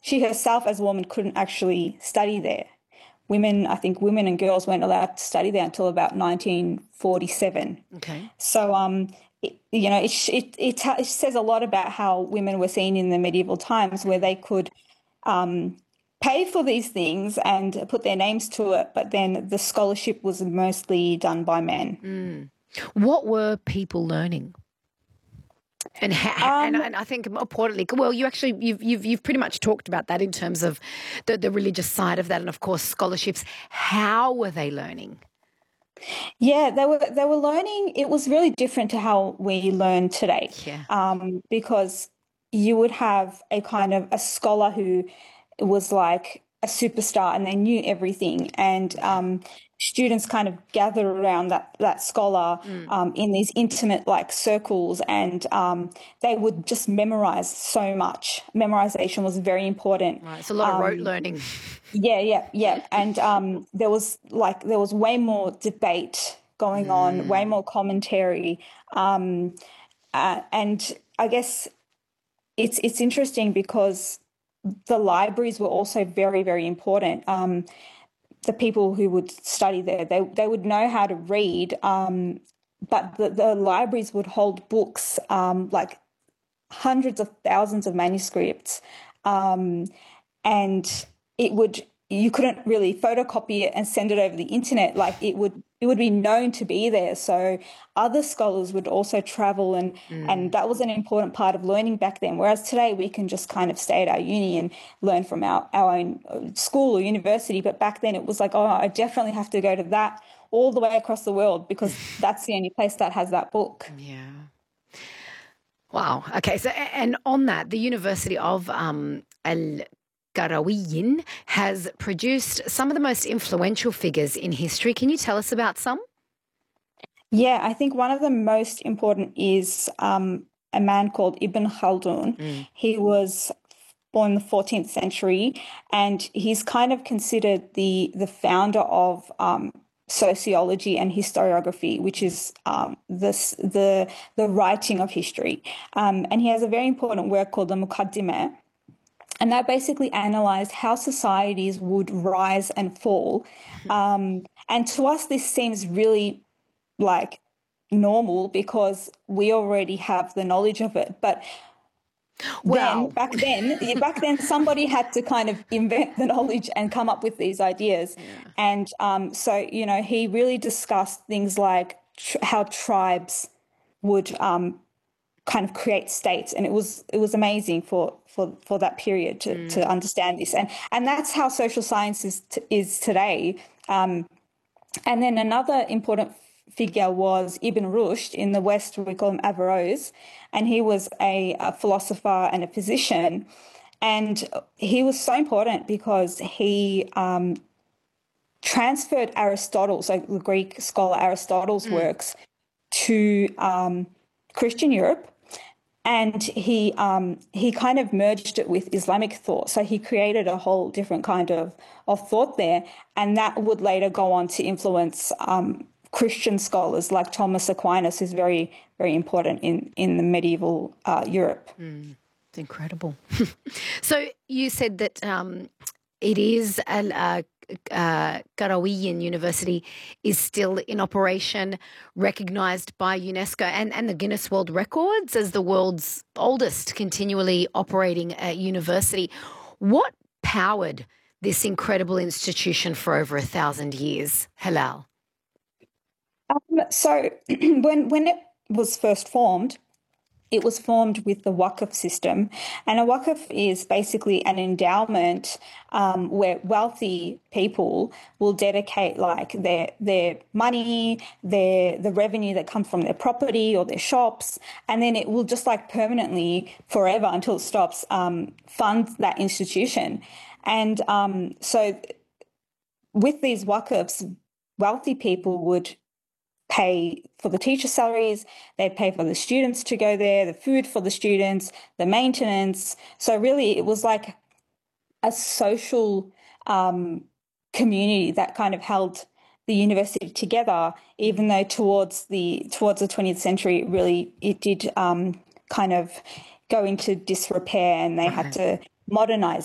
she herself as a woman couldn't actually study there. I think women and girls weren't allowed to study there until about 1947. Okay. So, it says a lot about how women were seen in the medieval times, where they could pay for these things and put their names to it, but then the scholarship was mostly done by men. What were people learning? And I think more importantly, well, you've pretty much talked about that in terms of the religious side of that, and of course scholarships. How were they learning? Yeah, they were learning. It was really different to how we learn today, Yeah. because you would have a kind of a scholar who was like a superstar and they knew everything, and students kind of gathered around that scholar in these intimate like circles, and they would just memorize so much. Memorization was very important. Right. It's a lot of rote learning. Yeah. And there was way more debate going on, way more commentary, and I guess it's interesting because the libraries were also very, very important. The people who would study there, they would know how to read, but the libraries would hold books, like hundreds of thousands of manuscripts, and you couldn't really photocopy it and send it over the internet. Like it would be known to be there. So other scholars would also travel, and that was an important part of learning back then. Whereas today we can just kind of stay at our uni and learn from our own school or university. But back then it was like, oh, I definitely have to go to that all the way across the world because that's the only place that has that book. Yeah. Wow. Okay. So, and on that, the University of Qarawiyyin has produced some of the most influential figures in history. Can you tell us about some? Yeah, I think one of the most important is a man called Ibn Khaldun. He was born in the 14th century, and he's kind of considered the founder of sociology and historiography, which is the writing of history. And he has a very important work called the Muqaddimah. And that basically analysed how societies would rise and fall. And to us, this seems really like normal because we already have the knowledge of it. But back then, somebody had to kind of invent the knowledge and come up with these ideas. Yeah. And so, he really discussed things like how tribes would kind of create states, and it was amazing for that period to understand this, and that's how social science is today. And then another important figure was Ibn Rushd. In the West we call him Averroes, and he was a philosopher and a physician, and he was so important because he transferred Aristotle, so the Greek scholar Aristotle's works, to Christian Europe. And he kind of merged it with Islamic thought. So he created a whole different kind of thought there. And that would later go on to influence Christian scholars like Thomas Aquinas, who's very, very important in the medieval Europe. It's incredible. So you said that it is Qarawiyyin University is still in operation, recognised by UNESCO and the Guinness World Records as the world's oldest continually operating university. What powered this incredible institution for over 1,000 years, Hilal? So when it was first formed, it was formed with the Waqf system, and a Waqf is basically an endowment where wealthy people will dedicate like their money, the revenue that comes from their property or their shops, and then it will just like permanently, forever until it stops, fund that institution. And so with these Waqfs, wealthy people would pay for the teacher salaries, they'd pay for the students to go there, the food for the students, the maintenance. So really it was like a social community that kind of held the university together, even though towards the 20th century, really it did kind of go into disrepair, and they had to modernise